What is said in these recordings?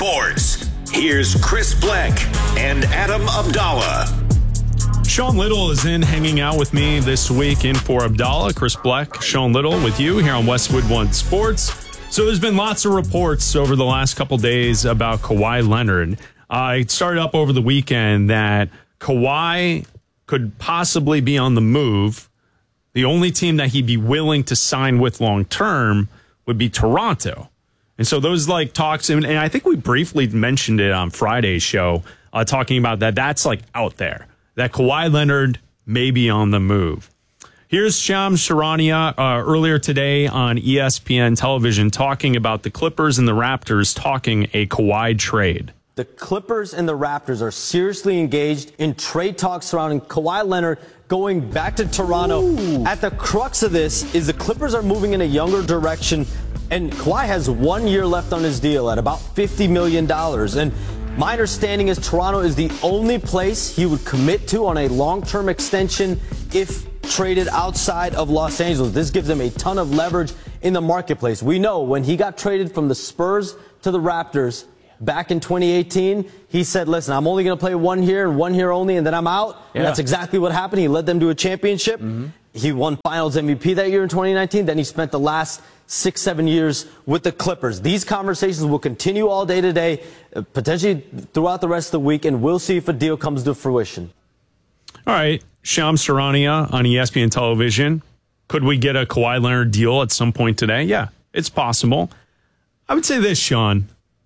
Sports. Here's Chris Bleck and Adam Abdallah. Sean Little is in hanging out with me this week in for Abdallah. Chris Bleck, Sean Little with you here on Westwood One Sports. So there's been lots of reports over the last couple days about Kawhi Leonard. It started up over the weekend that Kawhi could possibly be on the move. The only team that he'd be willing to sign with long term would be Toronto. And so those talks, and I think we briefly mentioned it on Friday's show, talking about that. That's out there, that Kawhi Leonard may be on the move. Here's Shams Charania earlier today on ESPN television talking about the Clippers and the Raptors talking a Kawhi trade. The Clippers and the Raptors are seriously engaged in trade talks surrounding Kawhi Leonard going back to Toronto. Ooh. At the crux of this is the Clippers are moving in a younger direction, and Kawhi has 1 year left on his deal at about $50 million. And my understanding is Toronto is the only place he would commit to on a long-term extension if traded outside of Los Angeles. This gives him a ton of leverage in the marketplace. We know when he got traded from the Spurs to the Raptors back in 2018, he said, listen, I'm only going to play 1 year and 1 year only, and then I'm out. Yeah. And that's exactly what happened. He led them to a championship. Mm-hmm. He won Finals MVP that year in 2019. Then he spent the last 6-7 years with the Clippers. These conversations will continue all day today, potentially throughout the rest of the week, and we'll see if a deal comes to fruition. All right. Shams Charania on ESPN television. Could we get a Kawhi Leonard deal at some point today? Yeah, it's possible. I would say this, Sean.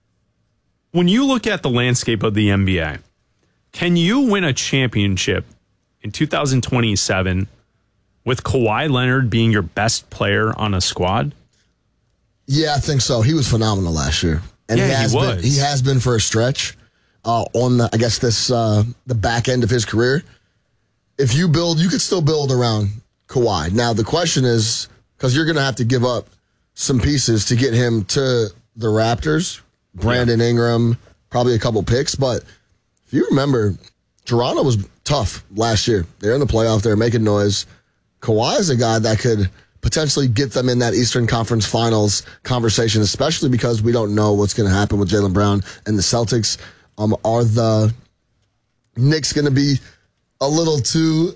When you look at the landscape of the NBA, can you win a championship in 2027 with Kawhi Leonard being your best player on a squad? Yeah, I think so. He was phenomenal last year. And yeah, he has been for a stretch on the back end of his career. If you build, you could still build around Kawhi. Now, the question is, because you're going to have to give up some pieces to get him to the Raptors, Brandon Ingram, probably a couple picks. But if you remember, Toronto was tough last year. They're in the playoff. They're making noise. Kawhi is a guy that could potentially get them in that Eastern Conference Finals conversation, especially because we don't know what's going to happen with Jaylen Brown and the Celtics. Are the Knicks going to be a little too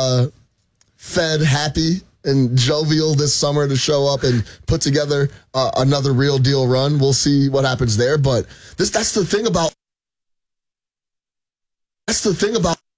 fed, happy, and jovial this summer to show up and put together another real deal run? We'll see what happens there. But that's the thing about